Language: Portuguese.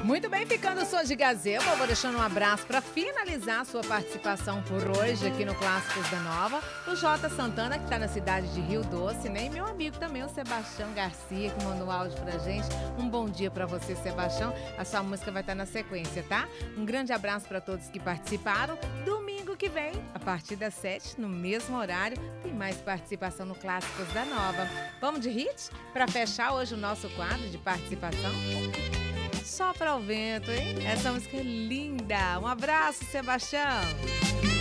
Muito bem, ficando o som de Gazebo, eu vou deixando um abraço para finalizar a sua participação por hoje aqui no Clássicos da Nova. O Jota Santana, que está na cidade de Rio Doce, né? E meu amigo também, o Sebastião Garcia, que mandou um áudio pra gente. Um bom dia para você, Sebastião. A sua música vai estar na sequência, tá? Um grande abraço para todos que participaram. Domingo que vem, a partir das 7, no mesmo horário, tem mais participação no Clássicos da Nova. Vamos de hit? Para fechar hoje o nosso quadro de participação? Só para o vento, hein? Essa música é linda. Um abraço, Sebastião.